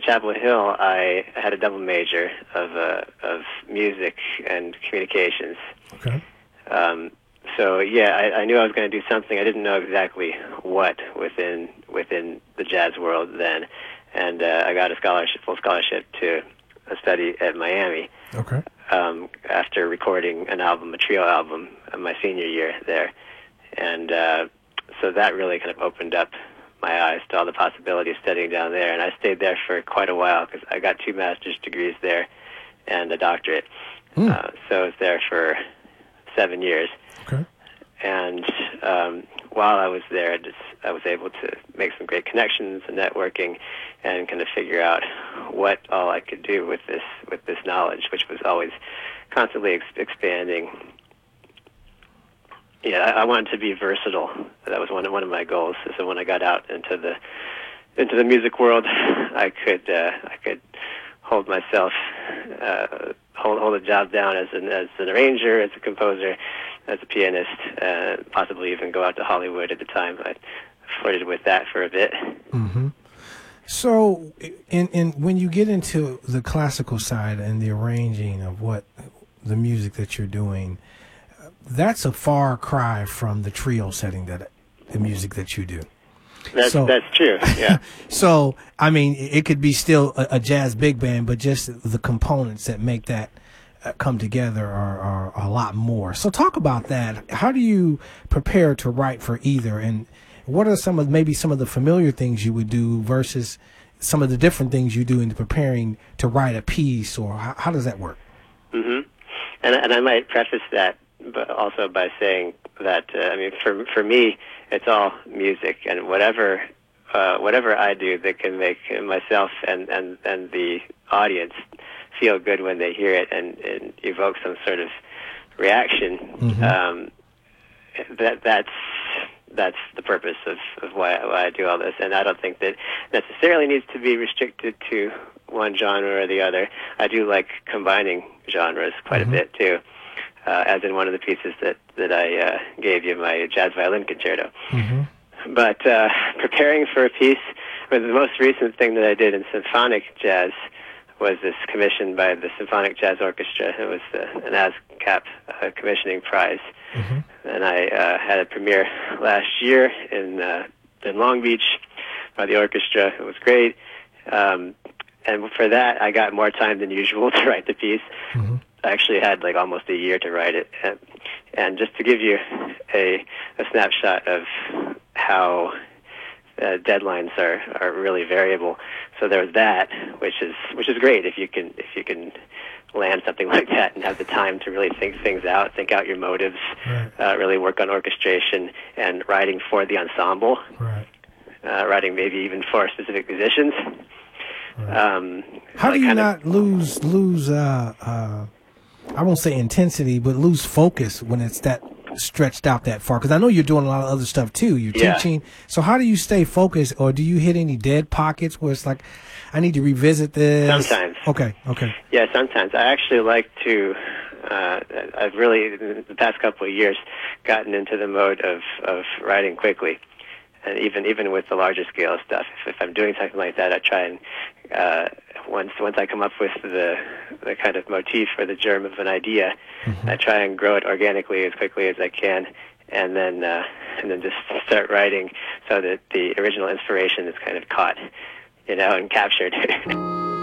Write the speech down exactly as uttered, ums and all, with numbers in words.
Chapel Hill, I had a double major of uh, of music and communications. Okay. Um, so yeah, I, I knew I was going to do something. I didn't know exactly what within within the jazz world then, and uh, I got a scholarship, full scholarship to a study at Miami. Okay. Um, after recording an album, a trio album, in my senior year there, and uh, so that really kind of opened up my eyes to all the possibilities studying down there. And I stayed there for quite a while because I got two master's degrees there and a doctorate. Mm. Uh, so I was there for seven years. Okay. And um, while I was there, I, just, I was able to make some great connections and networking, and kind of figure out what all I could do with this with this knowledge, which was always constantly ex- expanding. Yeah, I, I wanted to be versatile. That was one of one of my goals. So when I got out into the into the music world, I could uh, I could hold myself, uh, hold hold a job down as an as an arranger, as a composer, as a pianist, uh, possibly even go out to Hollywood. At the time, I flirted with that for a bit. Mm-hmm. So, in in when you get into the classical side and the arranging of what the music that you're doing, that's a far cry from the trio setting that the music that you do. That's so, that's true. Yeah. So, I mean, it could be still a, a jazz big band, but just the components that make that uh, come together are, are a lot more. So, talk about that. How do you prepare to write for either, and what are some of maybe some of the familiar things you would do versus some of the different things you do in preparing to write a piece, or how, how does that work? Mm-hmm. And and I might preface that, but also by saying that uh, I mean, for for me, it's all music, and whatever uh, whatever I do that can make myself and, and, and the audience feel good when they hear it and, and evoke some sort of reaction. Mm-hmm. Um, that that's that's the purpose of, of why, why I do all this, and I don't think that necessarily needs to be restricted to one genre or the other. I do like combining genres quite mm-hmm. a bit too. Uh, as in one of the pieces that, that I uh, gave you, my jazz violin concerto. Mm-hmm. But uh, preparing for a piece, well, the most recent thing that I did in symphonic jazz was this commission by the Symphonic Jazz Orchestra. It was uh, an ASCAP uh, commissioning prize. Mm-hmm. And I uh, had a premiere last year in, uh, in Long Beach by the orchestra. It was great. Um, and for that, I got more time than usual to write the piece. Mm-hmm. I actually had like almost a year to write it. And, and just to give you a, a snapshot of how uh, deadlines are, are really variable. So there's that, which is which is great if you can if you can land something like that and have the time to really think things out, think out your motives, right. uh, really work on orchestration and writing for the ensemble, right. uh, writing maybe even for specific musicians. Right. Um, how like do you not of, lose lose? Uh, uh, I won't say intensity, but lose focus when it's that stretched out that far? Because I know you're doing a lot of other stuff too. You're yeah. teaching. So how do you stay focused, or do you hit any dead pockets where it's like, I need to revisit this? Sometimes. Okay, okay. Yeah, sometimes. I actually like to, uh, I've really, in the past couple of years, gotten into the mode of, of writing quickly. And even even with the larger scale stuff, if, if I'm doing something like that, I try and uh, once once I come up with the the kind of motif or the germ of an idea, mm-hmm. I try and grow it organically as quickly as I can, and then uh, and then just start writing so that the original inspiration is kind of caught, you know, and captured.